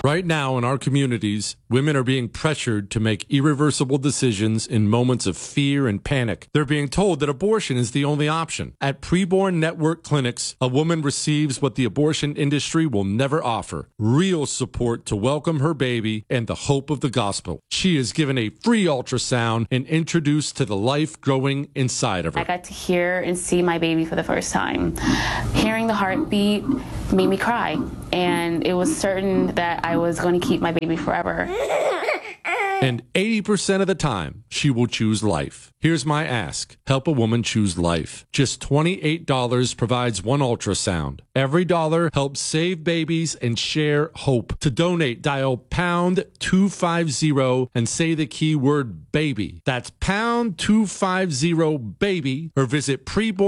Right now in our communities, women are being pressured to make irreversible decisions in moments of fear and panic. They're being told that abortion is the only option. At Preborn Network Clinics, a woman receives what the abortion industry will never offer: real support to welcome her baby and the hope of the gospel. She is given a free ultrasound and introduced to the life growing inside of her. I got to hear and see my baby for the first time. Hearing the heartbeat made me cry, and it was certain that I was going to keep my baby forever. And 80% of the time, she will choose life. Here's my ask. Help a woman choose life. Just $28 provides one ultrasound. Every dollar helps save babies and share hope. To donate, dial pound 250 and say the keyword baby. That's pound 250 baby, or visit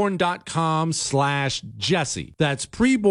preborn.com/Jesse. That's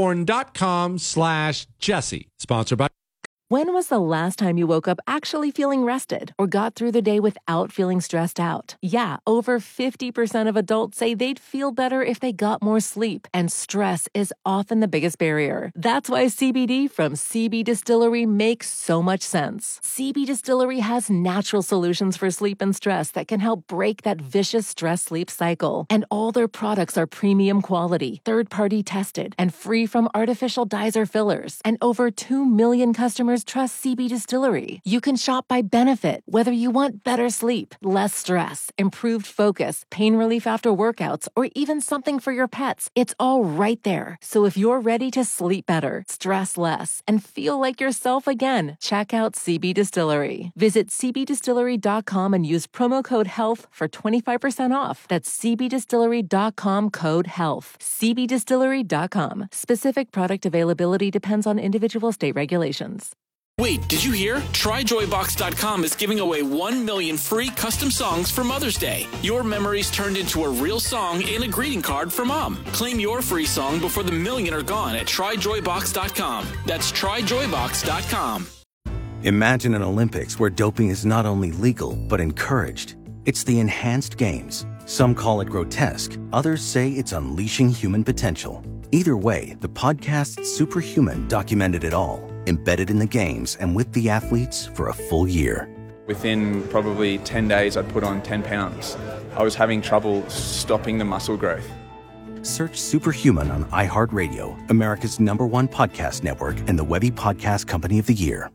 preborn.com/Jesse. Sponsored by... When was the last time you woke up actually feeling rested or got through the day without feeling stressed out? Yeah, over 50% of adults say they'd feel better if they got more sleep, and stress is often the biggest barrier. That's why CBD from CB Distillery makes so much sense. CB Distillery has natural solutions for sleep and stress that can help break that vicious stress-sleep cycle. And all their products are premium quality, third-party tested, and free from artificial dyes or fillers. And over 2 million customers trust CB Distillery. You can shop by benefit, whether you want better sleep, less stress, improved focus, pain relief after workouts, or even something for your pets. It's all right there. So if you're ready to sleep better, stress less, and feel like yourself again, check out CB Distillery. Visit cbdistillery.com and use promo code HEALTH for 25% off. That's cbdistillery.com, code HEALTH. cbdistillery.com. Specific product availability depends on individual state regulations. Wait, did you hear? TryJoyBox.com is giving away 1 million free custom songs for Mother's Day. Your memories turned into a real song and a greeting card for Mom. Claim your free song before the million are gone at TryJoyBox.com. That's TryJoyBox.com. Imagine an Olympics where doping is not only legal, but encouraged. It's the Enhanced Games. Some call it grotesque. Others say it's unleashing human potential. Either way, the podcast Superhuman documented it all, embedded in the games and with the athletes for a full year. Within probably 10 days, I'd put on 10 pounds. I was having trouble stopping the muscle growth. Search Superhuman on iHeartRadio, America's #1 podcast network, and the Webby Podcast Company of the Year.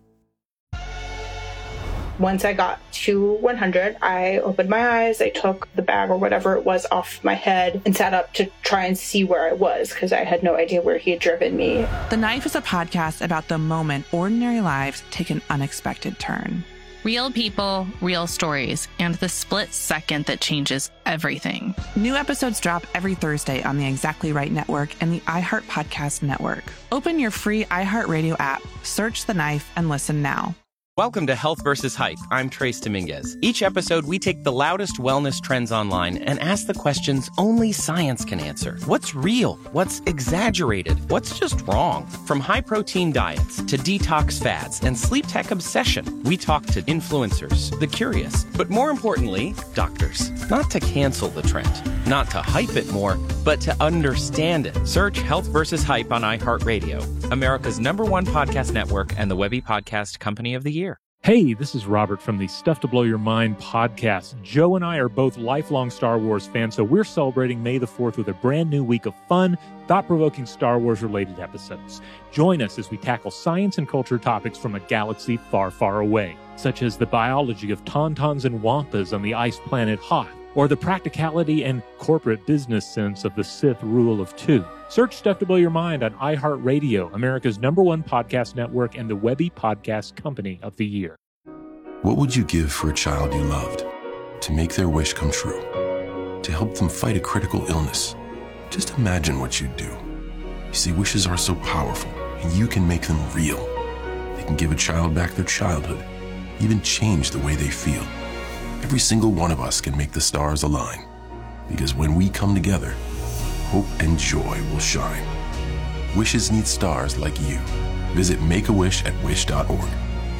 Once I got to 100, I opened my eyes, I took the bag or whatever it was off my head and sat up to try and see where I was, because I had no idea where he had driven me. The Knife is a podcast about the moment ordinary lives take an unexpected turn. Real people, real stories, and the split second that changes everything. New episodes drop every Thursday on the Exactly Right Network and the iHeart Podcast Network. Open your free iHeartRadio app, search The Knife, and listen now. Welcome to Health vs. Hype. I'm Trace Dominguez. Each episode, we take the loudest wellness trends online and ask the questions only science can answer. What's real? What's exaggerated? What's just wrong? From high-protein diets to detox fads and sleep tech obsession, we talk to influencers, the curious, but more importantly, doctors. Not to cancel the trend, not to hype it more, but to understand it. Search Health vs. Hype on iHeartRadio, America's #1 podcast network and the Webby Podcast Company of the Year. Hey, this is Robert from the Stuff to Blow Your Mind podcast. Joe and I are both lifelong Star Wars fans, so we're celebrating May the 4th with a brand new week of fun, thought-provoking Star Wars-related episodes. Join us as we tackle science and culture topics from a galaxy far, far away, such as the biology of tauntauns and wampas on the ice planet Hoth, or the practicality and corporate business sense of the Sith Rule of Two. Search Stuff to Blow Your Mind on iHeartRadio, America's #1 podcast network, and the Webby Podcast Company of the Year. What would you give for a child you loved? To make their wish come true? To help them fight a critical illness? Just imagine what you'd do. You see, wishes are so powerful, and you can make them real. They can give a child back their childhood, even change the way they feel. Every single one of us can make the stars align. Because when we come together, hope and joy will shine. Wishes need stars like you. Visit Make-A-Wish at wish.org.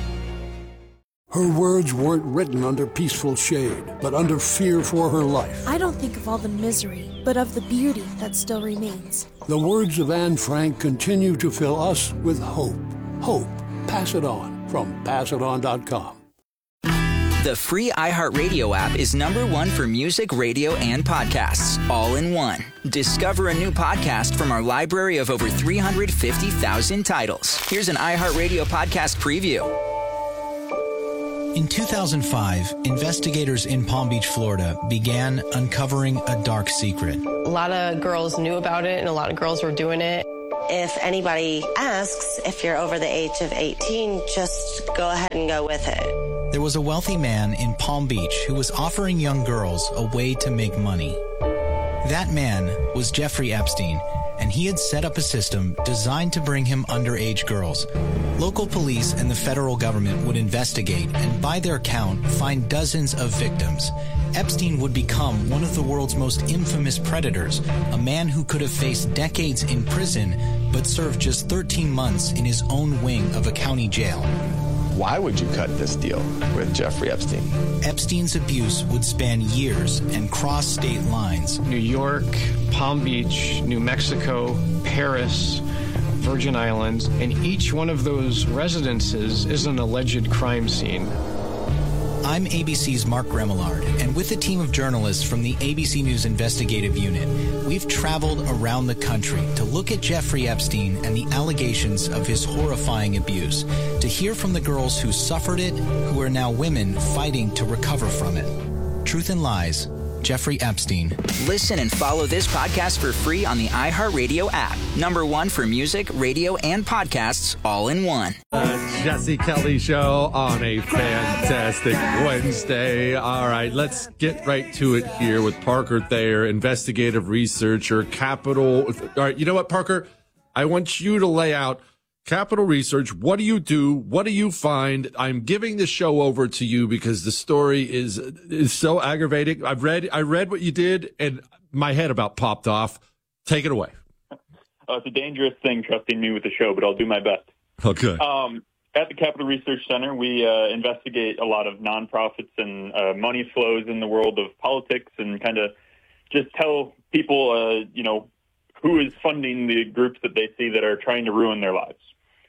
Her words weren't written under peaceful shade, but under fear for her life. I don't think of all the misery, but of the beauty that still remains. The words of Anne Frank continue to fill us with hope. Hope Pass It On from PassItOn.com. The free iHeartRadio app is #1 for music, radio, and podcasts, all in one. Discover a new podcast from our library of over 350,000 titles. Here's an iHeartRadio podcast preview. In 2005, investigators in Palm Beach, Florida, began uncovering a dark secret. A lot of girls knew about it, and a lot of girls were doing it. If anybody asks if you're over the age of 18, just go ahead and go with it. There was a wealthy man in Palm Beach who was offering young girls a way to make money. That man was Jeffrey Epstein, and he had set up a system designed to bring him underage girls. Local police and the federal government would investigate and, by their count, find dozens of victims. Epstein would become one of the world's most infamous predators, a man who could have faced decades in prison but served just 13 months in his own wing of a county jail. Why would you cut this deal with Jeffrey Epstein? Epstein's abuse would span years and cross state lines. New York, Palm Beach, New Mexico, Paris, Virgin Islands, and each one of those residences is an alleged crime scene. I'm ABC's Mark Remillard, and with a team of journalists from the ABC News Investigative Unit, we've traveled around the country to look at Jeffrey Epstein and the allegations of his horrifying abuse, to hear from the girls who suffered it, who are now women fighting to recover from it. Truth and Lies, Jeffrey Epstein. Listen and follow this podcast for free on the iHeartRadio app. #1 for music, radio, and podcasts, all in one. Jesse Kelly Show on a fantastic Wednesday. All right, let's get right to it here with Parker Thayer, investigative researcher, Capitol. All right, you know what, Parker? I want you to lay out Capitol Research. What do you do? What do you find? I'm giving the show over to you because the story is so aggravating. I read what you did, and my head about popped off. Take it away. It's a dangerous thing trusting me with the show, but I'll do my best. Okay. At the Capitol Research Center, we investigate a lot of nonprofits and money flows in the world of politics, and kind of just tell people, who is funding the groups that they see that are trying to ruin their lives.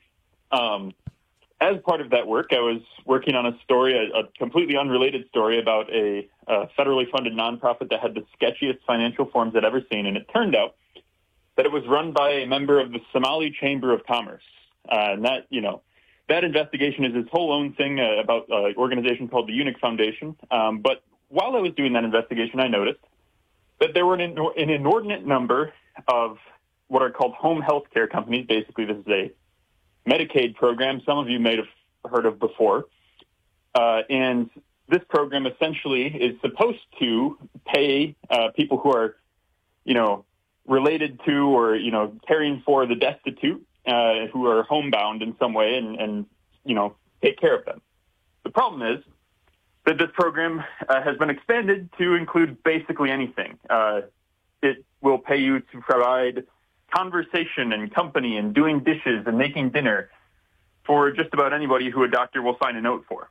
As part of that work, I was working on a story, a completely unrelated story about a federally funded nonprofit that had the sketchiest financial forms I'd ever seen, and it turned out that it was run by a member of the Somali Chamber of Commerce. And that investigation is its whole own thing about an organization called the Eunuch Foundation. But while I was doing that investigation, I noticed that there were an inordinate number of what are called home health care companies. Basically, this is a Medicaid program some of you may have heard of before. And this program essentially is supposed to pay people who are, related to or, caring for the destitute who are homebound in some way and take care of them. The problem is that this program has been expanded to include basically anything. It will pay you to provide conversation and company and doing dishes and making dinner for just about anybody who a doctor will sign a note for.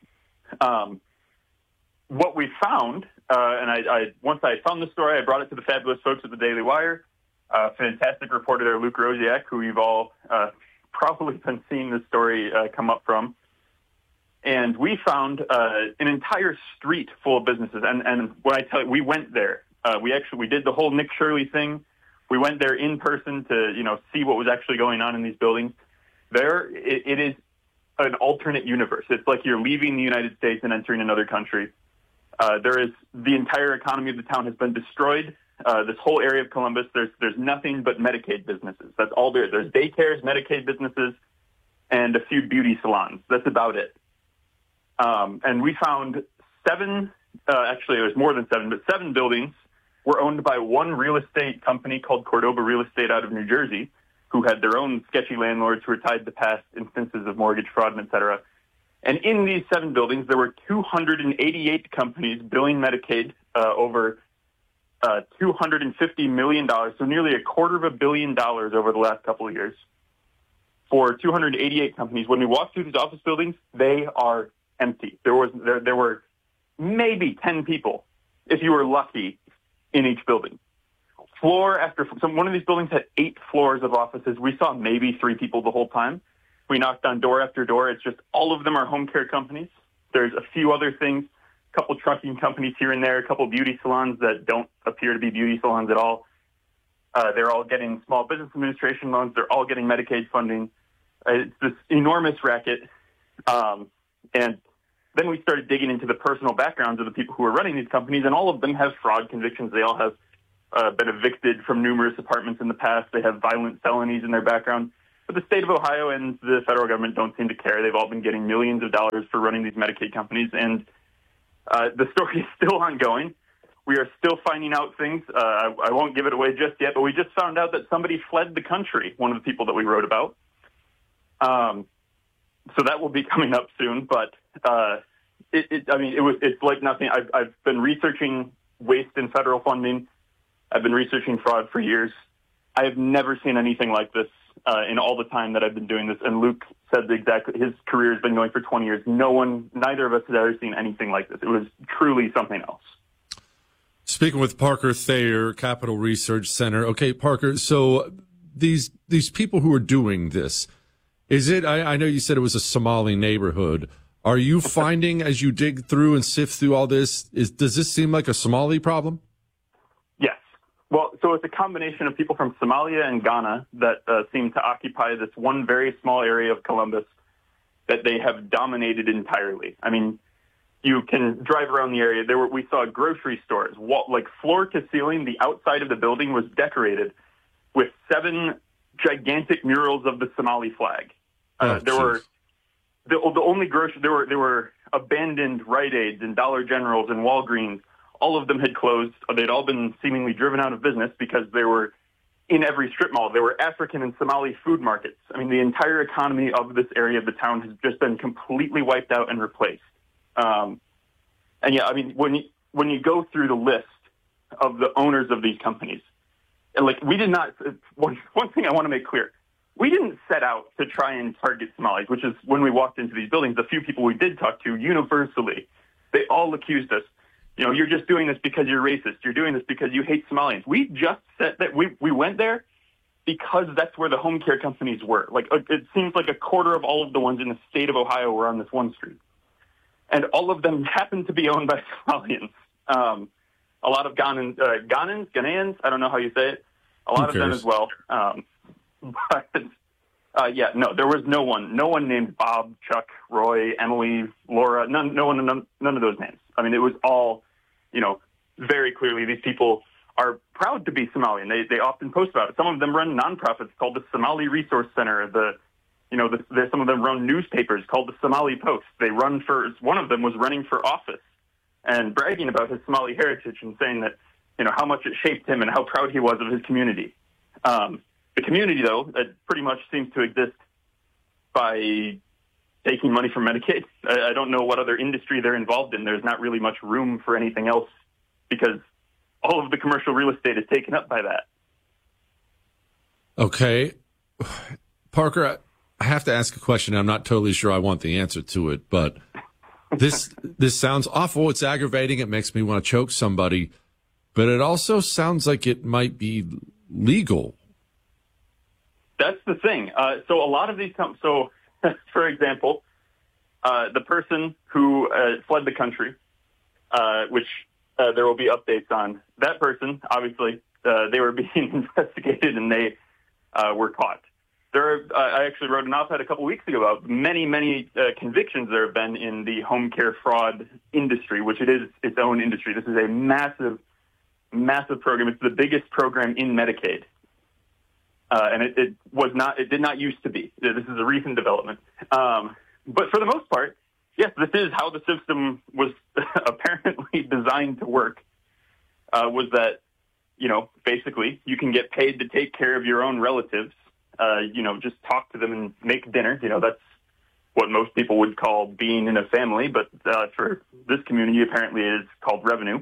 What we found, and once I found the story, I brought it to the fabulous folks at the Daily Wire. Fantastic reporter there, Luke Rosiak, who you've all probably been seeing this story come up from. And we found an entire street full of businesses. And when I tell you, we went there. We did the whole Nick Shirley thing. We went there in person to, see what was actually going on in these buildings. It is an alternate universe. It's like you're leaving the United States and entering another country. The entire economy of the town has been destroyed. This whole area of Columbus, there's nothing but Medicaid businesses. That's all there is. There's daycares, Medicaid businesses, and a few beauty salons. That's about it. And we found 7, actually it was more than 7, but 7 buildings were owned by one real estate company called Cordoba Real Estate out of New Jersey, who had their own sketchy landlords who were tied to past instances of mortgage fraud, et cetera. And in these 7 buildings, there were 288 companies billing Medicaid over $250 million, so nearly $250 million over the last couple of years. For 288 companies, when we walked through these office buildings, they are empty. There were maybe 10 people, if you were lucky, in each building. Floor after one of these buildings had 8 floors of offices. We saw maybe 3 people the whole time. We knocked on door after door. It's just all of them are home care companies. There's a few other things, a couple trucking companies here and there, a couple beauty salons that don't appear to be beauty salons at all. They're all getting Small Business Administration loans. They're all getting Medicaid funding. It's this enormous racket. And then we started digging into the personal backgrounds of the people who are running these companies, and all of them have fraud convictions. They all have been evicted from numerous apartments in the past. They have violent felonies in their background. But the state of Ohio and the federal government don't seem to care. They've all been getting millions of dollars for running these Medicaid companies, and the story is still ongoing. We are still finding out things. I won't give it away just yet, but we just found out that somebody fled the country, one of the people that we wrote about. So that will be coming up soon, but it's like nothing. I've been researching waste in federal funding. I've been researching fraud for years. I have never seen anything like this in all the time that I've been doing this. And Luke said exactly, his career has been going for 20 years. Neither of us has ever seen anything like this. It was truly something else. Speaking with Parker Thayer, Capital Research Center. Okay, Parker, so these people who are doing this, is it, I know you said it was a Somali neighborhood. Are you finding, as you dig through and sift through all this, does this seem like a Somali problem? Yes. Well, so it's a combination of people from Somalia and Ghana that seem to occupy this one very small area of Columbus that they have dominated entirely. I mean, you can drive around the area. We saw grocery stores, like floor to ceiling. The outside of the building was decorated with 7 gigantic murals of the Somali flag. There were abandoned Rite Aids and Dollar Generals and Walgreens. All of them had closed. They'd all been seemingly driven out of business because they were in every strip mall. There were African and Somali food markets. I mean, the entire economy of this area of the town has just been completely wiped out and replaced. And yeah, I mean, when you go through the list of the owners of these companies, and like we did not, one thing I want to make clear, we didn't set out to try and target Somalis, which is when we walked into these buildings, the few people we did talk to universally, they all accused us, you're just doing this because you're racist. You're doing this because you hate Somalians. We just said that we went there because that's where the home care companies were. Like, it seems like a quarter of all of the ones in the state of Ohio were on this one street. And all of them happen to be owned by Somalians. A lot of Ghanaians, I don't know how you say it. A lot of them as well. There was no one named Bob, Chuck, Roy, Emily, Laura, none of those names. I mean, it was all, very clearly these people are proud to be Somalian. They often post about it. Some of them run nonprofits called the Somali Resource Center. Some of them run newspapers called the Somali Post. One of them was running for office and bragging about his Somali heritage and saying that, how much it shaped him and how proud he was of his community. The community, though, it pretty much seems to exist by taking money from Medicaid. I don't know what other industry they're involved in. There's not really much room for anything else because all of the commercial real estate is taken up by that. Okay. Parker, I have to ask a question. I'm not totally sure I want the answer to it, but this sounds awful. It's aggravating. It makes me want to choke somebody, but it also sounds like it might be legal. That's the thing. So a lot of these for example, the person who fled the country, which there will be updates on, that person, obviously, they were being investigated and they were caught. I actually wrote an op-ed a couple weeks ago about many, many convictions there have been in the home care fraud industry, which it is its own industry. This is a massive, massive program. It's the biggest program in Medicaid. And it did not used to be. This is a recent development. But for the most part, yes, this is how the system was apparently designed to work, was that, basically you can get paid to take care of your own relatives, just talk to them and make dinner. That's what most people would call being in a family, but for this community, apparently it is called revenue.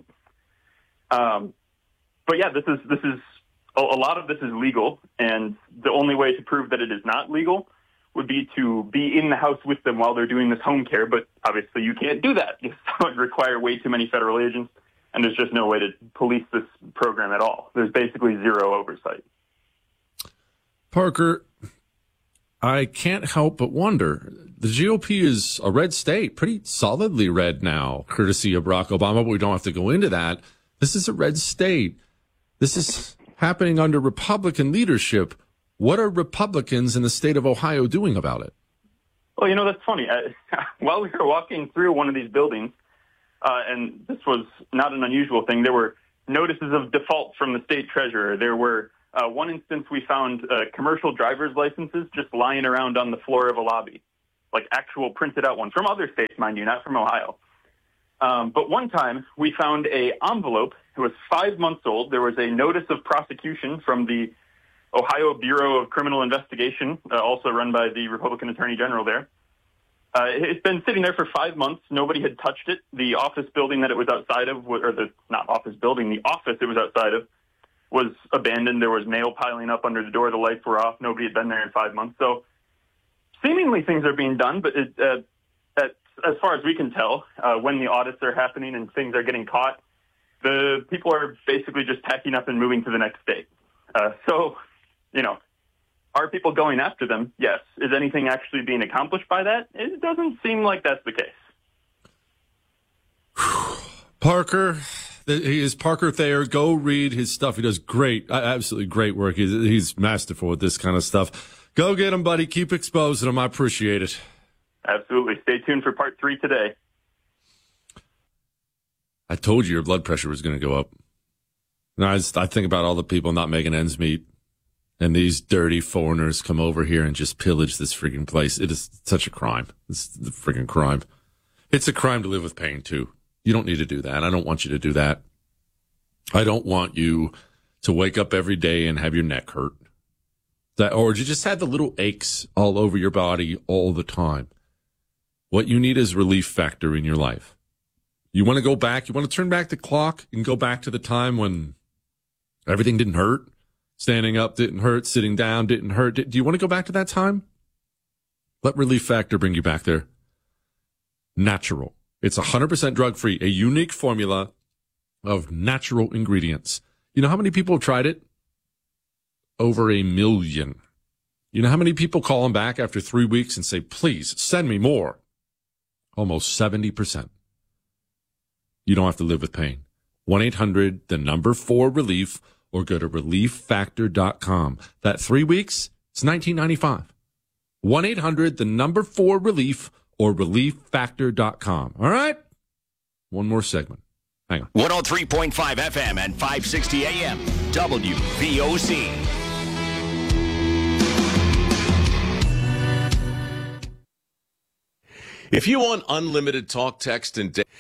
But yeah, this is a lot of this is legal, and the only way to prove that it is not legal would be to be in the house with them while they're doing this home care, but obviously you can't do that. That would require way too many federal agents, and there's just no way to police this program at all. There's basically zero oversight. Parker, I can't help but wonder, the GOP is a red state, pretty solidly red now, courtesy of Barack Obama, but we don't have to go into that. This is a red state. This is happening under Republican leadership. What are Republicans in the state of Ohio doing about it? Well, that's funny. While we were walking through one of these buildings, and this was not an unusual thing, there were notices of default from the state treasurer. There were one instance we found commercial driver's licenses just lying around on the floor of a lobby, like actual printed out ones from other states, mind you, not from Ohio. But one time we found a envelope. It was 5 months old. There was a notice of prosecution from the Ohio Bureau of Criminal Investigation, also run by the Republican Attorney General there. It's been sitting there for 5 months. Nobody had touched it. The office building that it was outside of, the office it was outside of was abandoned. There was mail piling up under the door. The lights were off. Nobody had been there in 5 months. So seemingly things are being done, but as far as we can tell, when the audits are happening and things are getting caught, the people are basically just packing up and moving to the next state. Are people going after them? Yes. Is anything actually being accomplished by that? It doesn't seem like that's the case. Parker, he is Parker Thayer. Go read his stuff. He does absolutely great work. He's masterful with this kind of stuff. Go get him, buddy. Keep exposing him. I appreciate it. Absolutely. Stay tuned for part 3 today. I told you your blood pressure was going to go up. And I think about all the people not making ends meet. And these dirty foreigners come over here and just pillage this freaking place. It is such a crime. It's the freaking crime. It's a crime to live with pain, too. You don't need to do that. I don't want you to do that. I don't want you to wake up every day and have your neck hurt. Or you just have the little aches all over your body all the time. What you need is relief factor in your life. You want to go back? You want to turn back the clock and go back to the time when everything didn't hurt? Standing up didn't hurt. Sitting down didn't hurt. Do you want to go back to that time? Let Relief Factor bring you back there. Natural. It's 100% drug-free. A unique formula of natural ingredients. You know how many people have tried it? Over 1 million. You know how many people call them back after 3 weeks and say, please, send me more? Almost 70%. You don't have to live with pain. 1-800-4-RELIEF or go to relieffactor.com. That 3 weeks, it's $19.95. 1-800-4-RELIEF or relieffactor.com. All right? One more segment. Hang on. 103.5 FM and 560 AM, WVOC. If you want unlimited talk, text, and data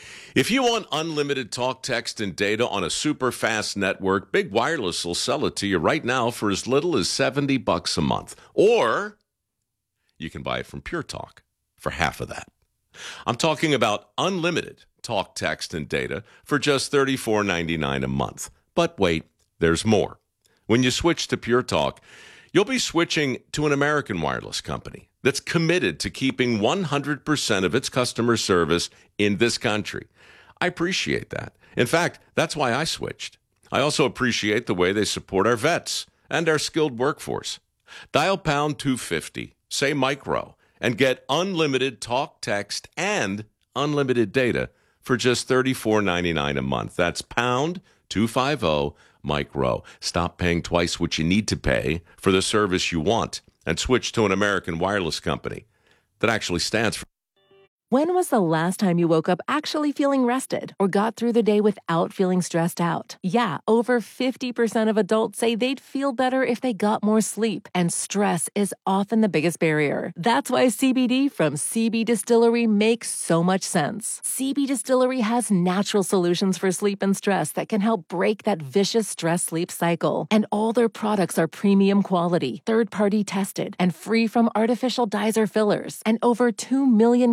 on a super fast network, Big Wireless will sell it to you right now for as little as $70 a month. Or you can buy it from Pure Talk for half of that. I'm talking about unlimited talk, text, and data for just $34.99 a month. But wait, there's more. When you switch to Pure Talk, you'll be switching to an American wireless company that's committed to keeping 100% of its customer service in this country. I appreciate that. In fact, that's why I switched. I also appreciate the way they support our vets and our skilled workforce. Dial pound 250, say micro, and get unlimited talk, text, and unlimited data for just $34.99 a month. That's pound 250 micro. Stop paying twice what you need to pay for the service you want and switch to an American wireless company that actually stands for. When was the last time you woke up actually feeling rested or got through the day without feeling stressed out? Yeah, over 50% of adults say they'd feel better if they got more sleep, and stress is often the biggest barrier. That's why CBD from CB Distillery makes so much sense. CB Distillery has natural solutions for sleep and stress that can help break that vicious stress-sleep cycle. And all their products are premium quality, third-party tested, and free from artificial dyes or fillers. And over 2 million customers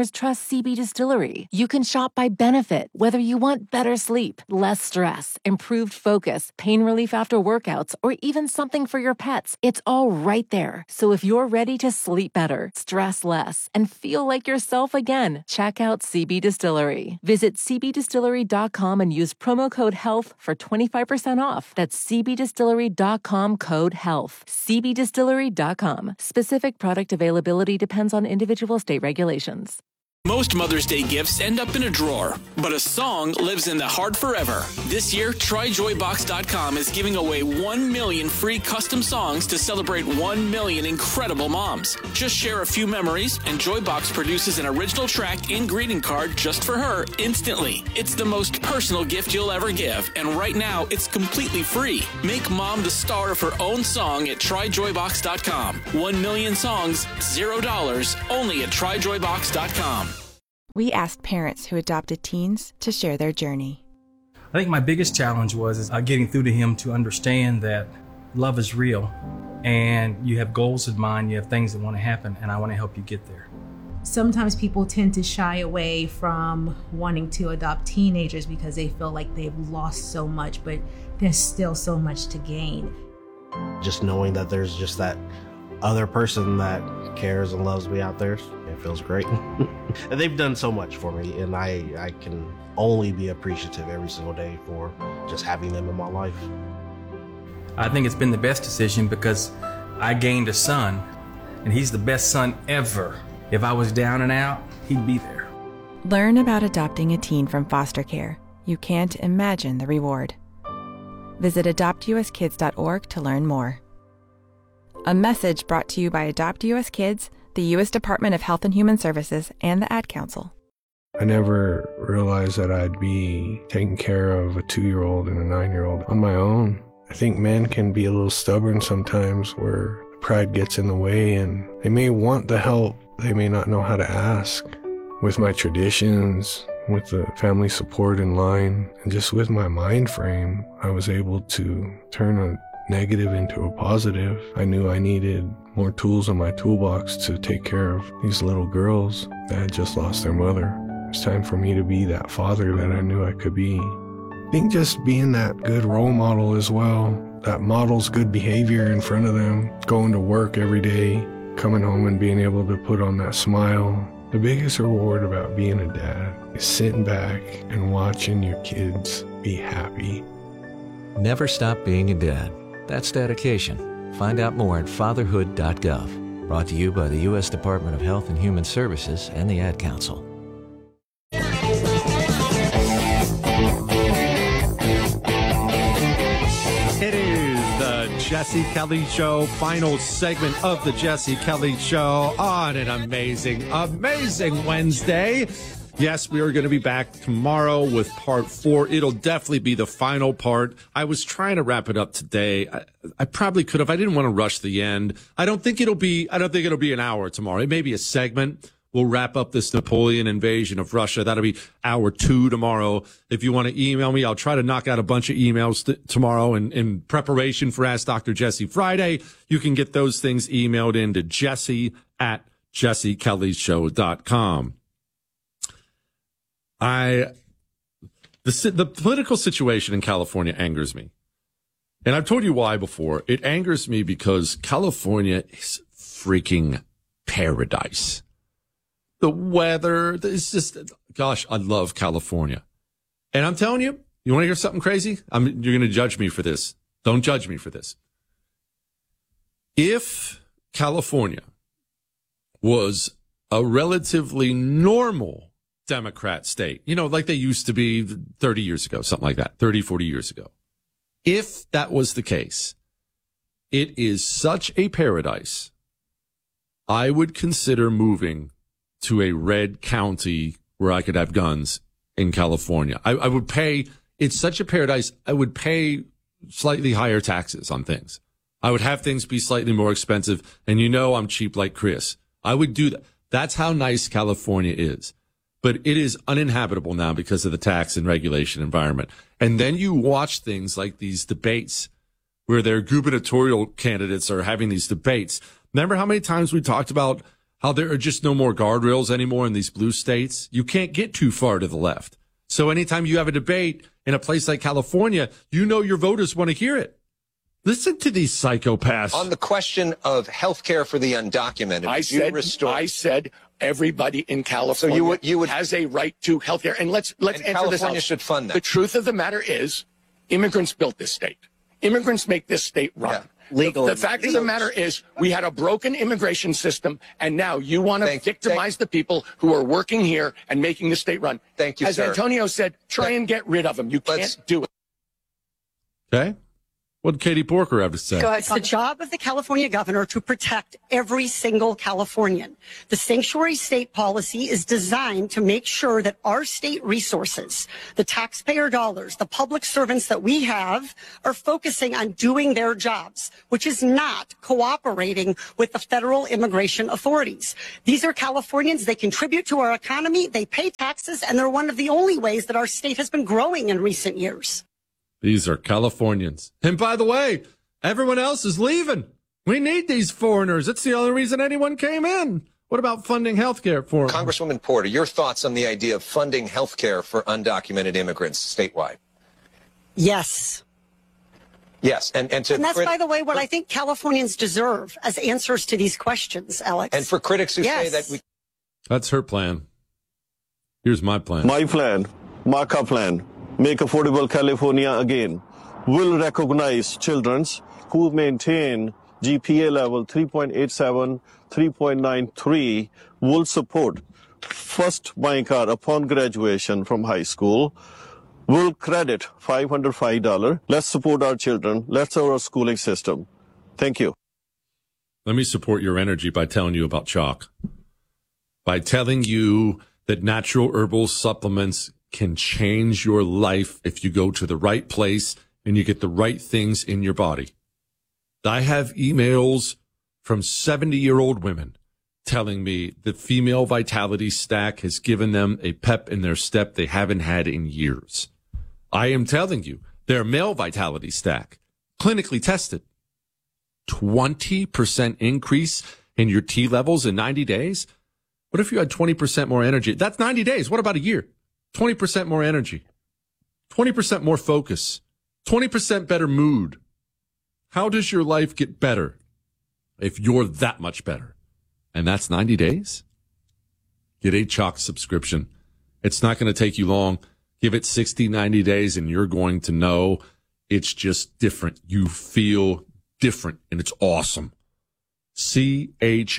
customers trust CB Distillery. You can shop by benefit, whether you want better sleep, less stress, improved focus, pain relief after workouts, or even something for your pets. It's all right there. So if you're ready to sleep better, stress less, and feel like yourself again, check out CB Distillery. Visit cbdistillery.com and use promo code HEALTH for 25% off. That's cbdistillery.com, code HEALTH. cbdistillery.com. Specific product availability depends on individual state regulations. Most Mother's Day gifts end up in a drawer, but a song lives in the heart forever. This year, TryJoyBox.com is giving away 1 million free custom songs to celebrate 1 million incredible moms. Just share a few memories, and Joybox produces an original track and greeting card just for her instantly. It's the most personal gift you'll ever give, and right now, it's completely free. Make mom the star of her own song at TryJoyBox.com. 1 million songs, $0, only at TryJoyBox.com. We asked parents who adopted teens to share their journey. I think my biggest challenge was getting through to him to understand that love is real and you have goals in mind, you have things that want to happen, and I want to help you get there. Sometimes people tend to shy away from wanting to adopt teenagers because they feel like they've lost so much, but there's still so much to gain. Just knowing that there's just that other person that cares and loves me out there, it feels great. And they've done so much for me, and I can only be appreciative every single day for just having them in my life. I think it's been the best decision because I gained a son, and he's the best son ever. If I was down and out, he'd be there. Learn about adopting a teen from foster care. You can't imagine the reward. Visit adoptuskids.org to learn more. A message brought to you by Adopt US Kids, the U.S. Department of Health and Human Services, and the Ad Council. I never realized that I'd be taking care of a 2-year-old and a 9-year-old on my own. I think men can be a little stubborn sometimes where pride gets in the way and they may want the help, they may not know how to ask. With my traditions, with the family support in line, and just with my mind frame, I was able to turn a negative into a positive. I knew I needed more tools in my toolbox to take care of these little girls that had just lost their mother. It's time for me to be that father that I knew I could be. I think just being that good role model as well, that models good behavior in front of them, going to work every day, coming home and being able to put on that smile. The biggest reward about being a dad is sitting back and watching your kids be happy. Never stop being a dad. That's dedication. Find out more at fatherhood.gov. Brought to you by the U.S. Department of Health and Human Services and the Ad Council. It is the Jesse Kelly Show, final segment of the Jesse Kelly Show on an amazing Wednesday. Yes, we are going to be back tomorrow with part 4. It'll definitely be the final part. I was trying to wrap it up today. I probably could have. I didn't want to rush the end. I don't think it'll be an hour tomorrow. It may be a segment. We'll wrap up this Napoleon invasion of Russia. That'll be hour 2 tomorrow. If you want to email me, I'll try to knock out a bunch of emails tomorrow in preparation for Ask Dr. Jesse Friday. You can get those things emailed in to jesse@jessekellyshow.com. The political situation in California angers me. And I've told you why before. It angers me because California is freaking paradise. The weather is just, gosh, I love California. And I'm telling you, you want to hear something crazy? You're going to judge me for this. Don't judge me for this. If California was a relatively normal Democrat state, like they used to be 30 years ago, something like that, 30, 40 years ago. If that was the case, it is such a paradise, I would consider moving to a red county where I could have guns in California. I would pay, it's such a paradise, I would pay slightly higher taxes on things. I would have things be slightly more expensive, and I'm cheap like Chris. I would do that. That's how nice California is. But it is uninhabitable now because of the tax and regulation environment. And then you watch things like these debates where their gubernatorial candidates are having these debates. Remember how many times we talked about how there are just no more guardrails anymore in these blue states. You can't get too far to the left. So anytime you have a debate in a place like California, you know your voters want to hear it. Listen to these psychopaths. On the question of health care for the undocumented, I said everybody in California has a right to health care. And let's answer California this out. should fund that. The truth of the matter is, immigrants built this state. Immigrants make this state run. Yeah. The fact of the matter is, we had a broken immigration system, and now you want to victimize the people who are working here and making the state run. Thank you, As sir. Antonio said, try and get rid of them. You can't do it. Okay. What did Katie Porker have to say? It's the job of the California governor to protect every single Californian. The sanctuary state policy is designed to make sure that our state resources, the taxpayer dollars, the public servants that we have are focusing on doing their jobs, which is not cooperating with the federal immigration authorities. These are Californians. They contribute to our economy. They pay taxes, and they're one of the only ways that our state has been growing in recent years. These are Californians. And by the way, everyone else is leaving. We need these foreigners. It's the only reason anyone came in. What about funding health care for them? Congresswoman Porter, your thoughts on the idea of funding health care for undocumented immigrants statewide? Yes. Yes. And that's, by the way, what I think Californians deserve as answers to these questions, Alex. And for critics who say that we... That's her plan. Here's my plan. My plan, Marka plan. Make Affordable California again, will recognize children who maintain GPA level 3.87, 3.93, will support first buying car upon graduation from high school, will credit $505. Let's support our children. Let's have our schooling system. Thank you. Let me support your energy by telling you about Chalk. By telling you that natural herbal supplements can change your life if you go to the right place and you get the right things in your body. I have emails from 70-year-old women telling me the Female Vitality Stack has given them a pep in their step they haven't had in years. I am telling you, their Male Vitality Stack, clinically tested, 20% increase in your T levels in 90 days. What if you had 20% more energy? That's 90 days. What about a year? 20% more energy, 20% more focus, 20% better mood. How does your life get better if you're that much better? And that's 90 days? Get a Chalk subscription. It's not going to take you long. Give it 60, 90 days, and you're going to know it's just different. You feel different, and it's awesome. CHOQ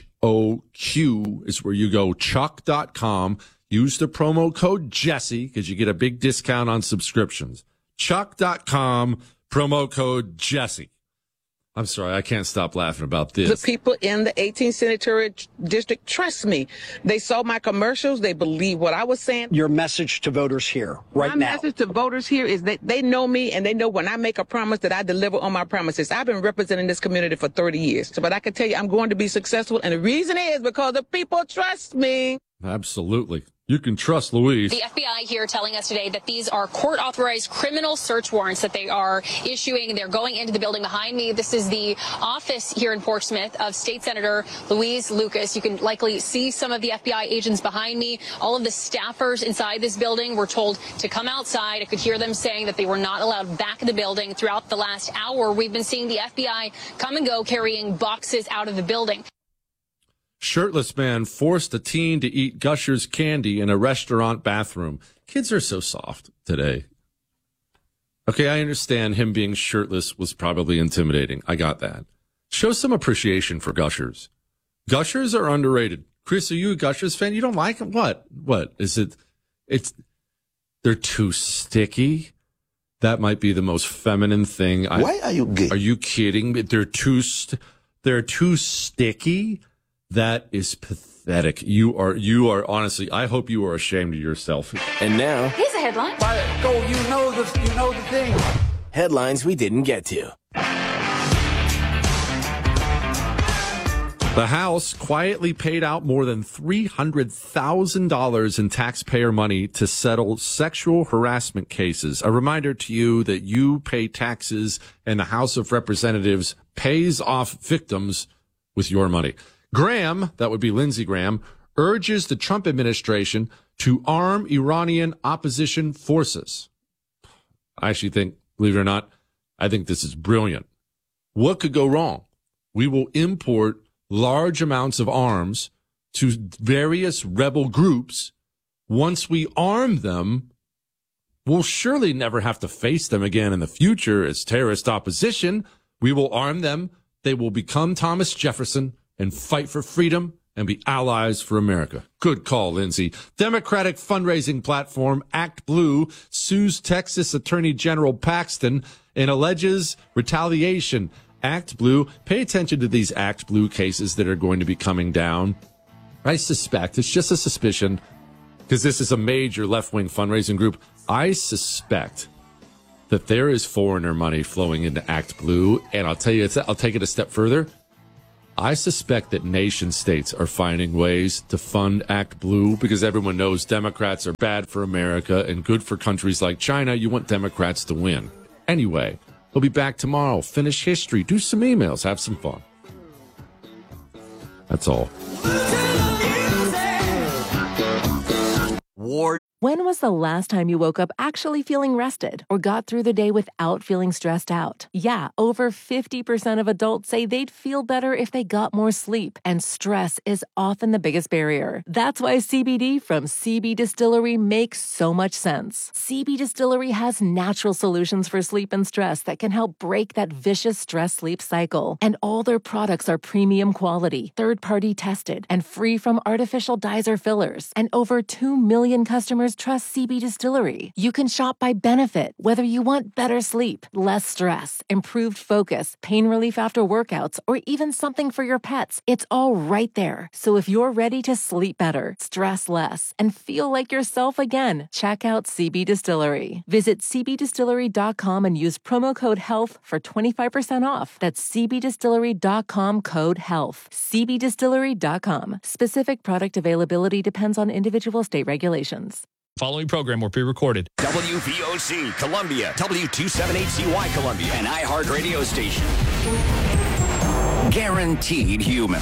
is where you go, Chalk.com. Use the promo code Jesse because you get a big discount on subscriptions. Chalk.com, promo code Jesse. I'm sorry, I can't stop laughing about this. The people in the 18th Senatorial District trust me. They saw my commercials. They believe what I was saying. Your message to voters here right now. My message to voters here is that they know me and they know when I make a promise that I deliver on my promises. I've been representing this community for 30 years. But I can tell you I'm going to be successful. And the reason is because the people trust me. Absolutely. You can trust Louise. The FBI here telling us today that these are court-authorized criminal search warrants that they are issuing. They're going into the building behind me. This is the office here in Portsmouth of State Senator Louise Lucas. You can likely see some of the FBI agents behind me. All of the staffers inside this building were told to come outside. I could hear them saying that they were not allowed back in the building. Throughout the last hour, we've been seeing the FBI come and go carrying boxes out of the building. Shirtless man forced a teen to eat Gushers candy in a restaurant bathroom. Kids are so soft today. Okay, I understand him being shirtless was probably intimidating. I got that. Show some appreciation for Gushers. Gushers are underrated. Chris, are you a Gushers fan? You don't like them? What? What? Is it? They're too sticky. That might be the most feminine thing. Why are you gay? Are you kidding me? They're too sticky. That is pathetic. You are honestly, I hope you are ashamed of yourself. And now, Here's a headline. Go, you know the thing. Headlines we didn't get to. The House quietly paid out more than $300,000 in taxpayer money to settle sexual harassment cases. A reminder to you that you pay taxes and the House of Representatives pays off victims with your money. Graham, that would be Lindsey Graham, urges the Trump administration to arm Iranian opposition forces. I actually think, believe it or not, I think this is brilliant. What could go wrong? We will import large amounts of arms to various rebel groups. Once we arm them, we'll surely never have to face them again in the future as terrorist opposition. We will arm them. They will become Thomas Jefferson and fight for freedom and be allies for America. Good call, Lindsey. Democratic fundraising platform Act Blue sues Texas Attorney General Paxton and alleges retaliation. Act Blue, pay attention to these Act Blue cases that are going to be coming down. I suspect, it's just a suspicion, because this is a major left-wing fundraising group. I suspect that there is foreigner money flowing into Act Blue, and I'll take it a step further. I suspect that nation states are finding ways to fund Act Blue because everyone knows Democrats are bad for America and good for countries like China. You want Democrats to win. Anyway, we'll be back tomorrow. Finish history. Do some emails. Have some fun. That's all. Ward. When was the last time you woke up actually feeling rested or got through the day without feeling stressed out? Yeah, over 50% of adults say they'd feel better if they got more sleep, and stress is often the biggest barrier. That's why CBD from CB Distillery makes so much sense. CB Distillery has natural solutions for sleep and stress that can help break that vicious stress-sleep cycle. And all their products are premium quality, third-party tested, and free from artificial dyes or fillers. And over 2 million customers trust CB Distillery. You can shop by benefit, whether you want better sleep, less stress, improved focus, pain relief after workouts, or even something for your pets. It's all right there. So if you're ready to sleep better, stress less, and feel like yourself again, check out CB Distillery. Visit cbdistillery.com and use promo code HEALTH for 25% off. That's cbdistillery.com code HEALTH. cbdistillery.com. Specific product availability depends on individual state regulations. Following program will be recorded. WVOC Columbia, W278CY Columbia, an iHeart radio station. Guaranteed human.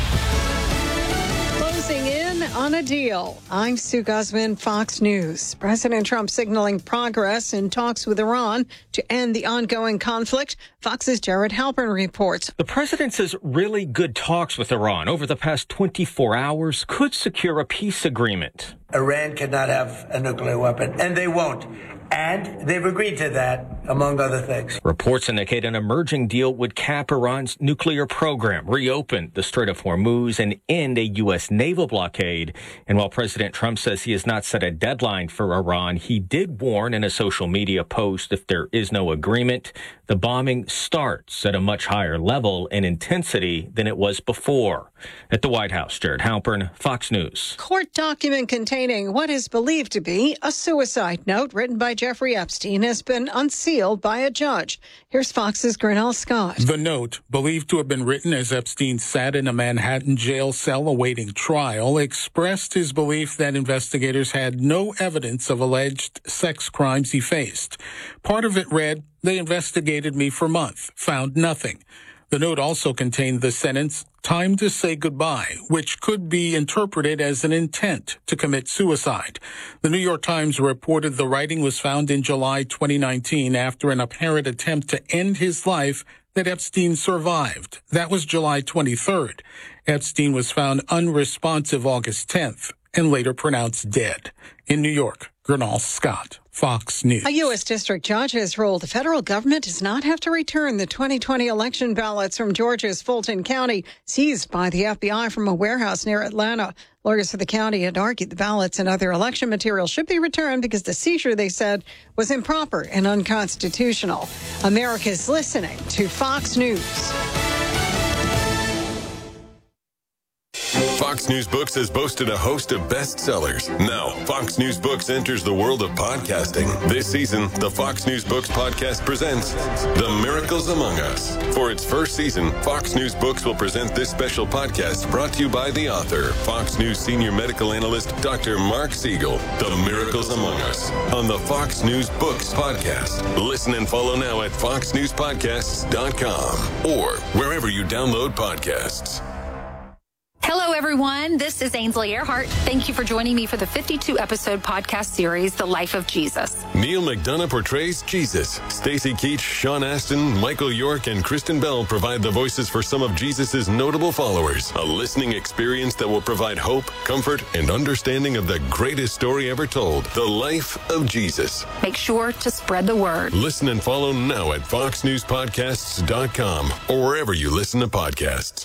Closing in on a deal. I'm Sue Guzman, Fox News. President Trump signaling progress in talks with Iran to end the ongoing conflict. Fox's Jared Halpern reports. The president says really good talks with Iran over the past 24 hours could secure a peace agreement. Iran cannot have a nuclear weapon, and they won't. And they've agreed to that, among other things. Reports indicate an emerging deal would cap Iran's nuclear program, reopen the Strait of Hormuz, and end a U.S. naval blockade. And while President Trump says he has not set a deadline for Iran, he did warn in a social media post if there is no agreement, the bombing starts at a much higher level and intensity than it was before. At the White House, Jared Halpern, Fox News. Court document containing what is believed to be a suicide note written by Jeffrey Epstein has been unsealed by a judge. Here's Fox's Grinnell Scott. The note, believed to have been written as Epstein sat in a Manhattan jail cell awaiting trial, expressed his belief that investigators had no evidence of alleged sex crimes he faced. Part of it read, "They investigated me for months, found nothing." The note also contained the sentence, "Time to say goodbye," which could be interpreted as an intent to commit suicide. The New York Times reported the writing was found in July 2019 after an apparent attempt to end his life that Epstein survived. That was July 23rd. Epstein was found unresponsive August 10th and later pronounced dead. In New York, Grinnell Scott, Fox News. A U.S. district judge has ruled the federal government does not have to return the 2020 election ballots from Georgia's Fulton County, seized by the FBI from a warehouse near Atlanta. Lawyers for the county had argued the ballots and other election material should be returned because the seizure, they said, was improper and unconstitutional. America's listening to Fox News. Fox News Books has boasted a host of bestsellers. Now, Fox News Books enters the world of podcasting. This season, the Fox News Books podcast presents The Miracles Among Us. For its first season, Fox News Books will present this special podcast brought to you by the author, Fox News senior medical analyst, Dr. Mark Siegel. The Miracles Among Us on the Fox News Books podcast. Listen and follow now at foxnewspodcasts.com or wherever you download podcasts. Hello, everyone. This is Ainsley Earhart. Thank you for joining me for the 52-episode podcast series, The Life of Jesus. Neil McDonough portrays Jesus. Stacey Keach, Sean Astin, Michael York, and Kristen Bell provide the voices for some of Jesus' notable followers. A listening experience that will provide hope, comfort, and understanding of the greatest story ever told, The Life of Jesus. Make sure to spread the word. Listen and follow now at foxnewspodcasts.com or wherever you listen to podcasts.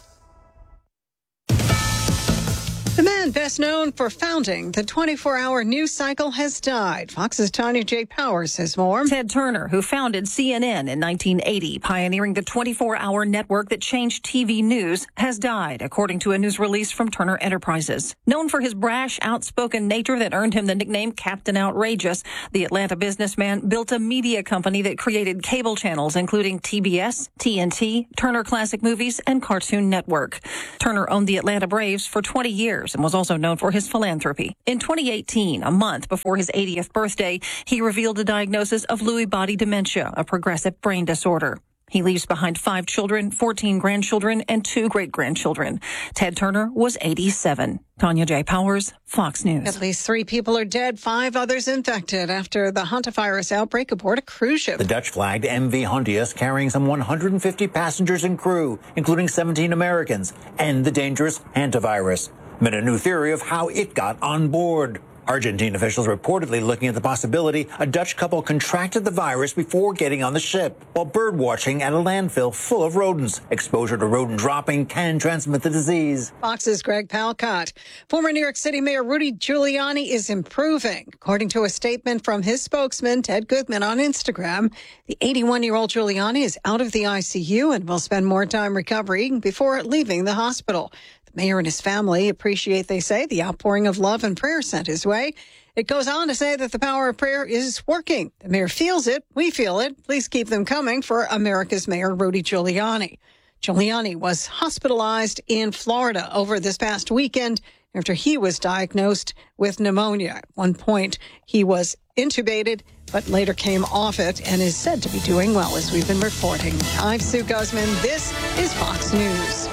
The man best known for founding the 24-hour news cycle has died. Fox's Tanya J. Powers has more. Ted Turner, who founded CNN in 1980, pioneering the 24-hour network that changed TV news, has died, according to a news release from Turner Enterprises. Known for his brash, outspoken nature that earned him the nickname Captain Outrageous, the Atlanta businessman built a media company that created cable channels, including TBS, TNT, Turner Classic Movies, and Cartoon Network. Turner owned the Atlanta Braves for 20 years and was also known for his philanthropy. In 2018, a month before his 80th birthday, he revealed a diagnosis of Lewy body dementia, a progressive brain disorder. He leaves behind 5 children, 14 grandchildren, and 2 great-grandchildren. Ted Turner was 87. Tanya J. Powers, Fox News. At least 3 people are dead, 5 others infected after the hantavirus outbreak aboard a cruise ship. The Dutch-flagged MV Hondius carrying some 150 passengers and crew, including 17 Americans, and the dangerous hantavirus. But a new theory of how it got on board. Argentine officials reportedly looking at the possibility a Dutch couple contracted the virus before getting on the ship while bird watching at a landfill full of rodents. Exposure to rodent dropping can transmit the disease. Fox's Greg Palcott. Former New York City Mayor Rudy Giuliani is improving. According to a statement from his spokesman, Ted Goodman, on Instagram, the 81-year-old Giuliani is out of the ICU and will spend more time recovering before leaving the hospital. Mayor and his family appreciate, they say, the outpouring of love and prayer sent his way. It goes on to say that the power of prayer is working. The mayor feels it. We feel it. Please keep them coming for America's Mayor Rudy Giuliani. Giuliani was hospitalized in Florida over this past weekend after he was diagnosed with pneumonia. At one point, he was intubated, but later came off it and is said to be doing well, as we've been reporting. I'm Sue Guzman. This is Fox News.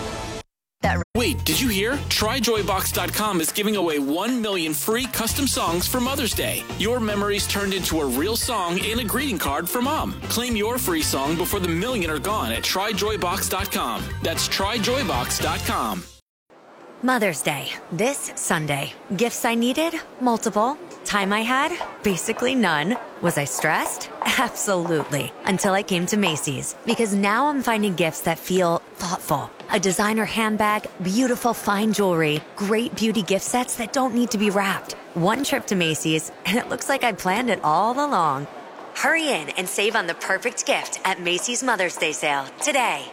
Wait, did you hear? TryJoyBox.com is giving away 1 million free custom songs for Mother's Day. Your memories turned into a real song and a greeting card for Mom. Claim your free song before the million are gone at TryJoyBox.com. That's TryJoyBox.com. Mother's Day, this Sunday. Gifts I needed? Multiple. Time I had? Basically none. Was I stressed? Absolutely. Until I came to Macy's. Because now I'm finding gifts that feel thoughtful. A designer handbag, beautiful fine jewelry, great beauty gift sets that don't need to be wrapped. One trip to Macy's, and it looks like I planned it all along. Hurry in and save on the perfect gift at Macy's Mother's Day sale today.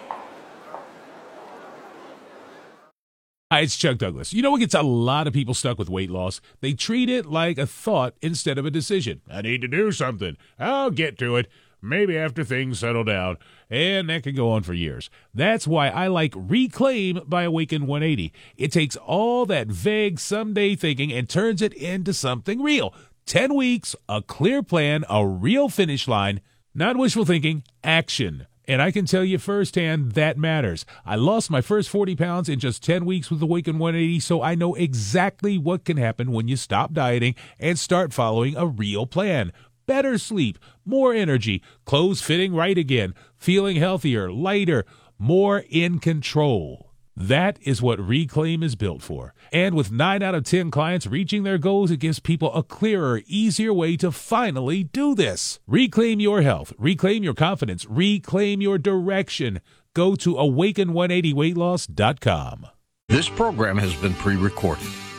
Hi, it's Chuck Douglas. You know what gets a lot of people stuck with weight loss? They treat it like a thought instead of a decision. I need to do something. I'll get to it. Maybe after things settle down. And that can go on for years. That's why I like Reclaim by Awaken 180. It takes all that vague someday thinking and turns it into something real. 10 weeks, a clear plan, a real finish line. Not wishful thinking, action. And I can tell you firsthand that matters. I lost my first 40 pounds in just 10 weeks with Awaken 180, so I know exactly what can happen when you stop dieting and start following a real plan. Better sleep, more energy, clothes fitting right again, feeling healthier, lighter, more in control. That is what Reclaim is built for. And with 9 out of 10 clients reaching their goals, it gives people a clearer, easier way to finally do this. Reclaim your health. Reclaim your confidence. Reclaim your direction. Go to awaken180weightloss.com. This program has been pre-recorded.